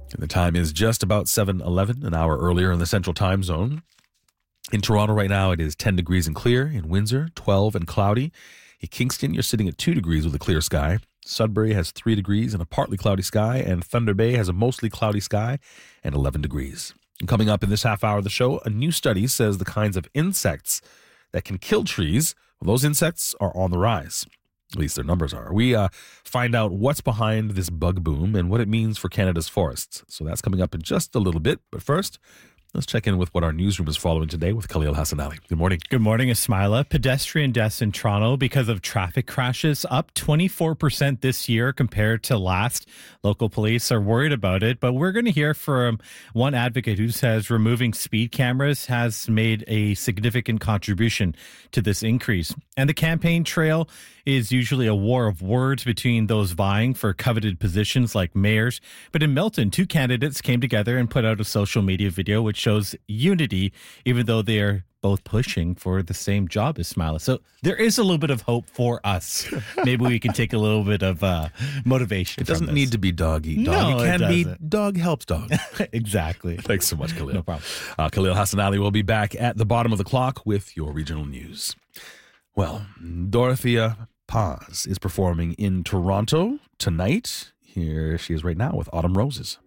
And the time is just about 7:11, an hour earlier in the Central Time Zone. In Toronto right now, it is 10 degrees and clear. In Windsor, 12 and cloudy. In Kingston, you're sitting at 2 degrees with a clear sky. Sudbury has 3 degrees and a partly cloudy sky. And Thunder Bay has a mostly cloudy sky and 11 degrees. And coming up in this half hour of the show, a new study says the kinds of insects that can kill trees, well, those insects are on the rise. At least their numbers are. We find out what's behind this bug boom and what it means for Canada's forests. So that's coming up in just a little bit. But first, let's check in with what our newsroom is following today with Khalil Hassanali. Good morning. Good morning, Ismaila. Pedestrian deaths in Toronto because of traffic crashes up 24% this year compared to last. Local police are worried about it, but we're going to hear from one advocate who says removing speed cameras has made a significant contribution to this increase. And the campaign trail is usually a war of words between those vying for coveted positions like mayors. But in Milton, 2 candidates came together and put out a social media video which shows unity, even though they are both pushing for the same job as Ismaila. So there is a little bit of hope for us. Maybe we can take a little bit of motivation. It doesn't need to be dog eat dog. No, it can it be doesn't. dog helps dog. Exactly. Thanks so much, Khalil. No problem. Khalil Hassanali will be back at the bottom of the clock with your regional news. Well, Dorothea Paz is performing in Toronto tonight. Here she is right now with Autumn Roses.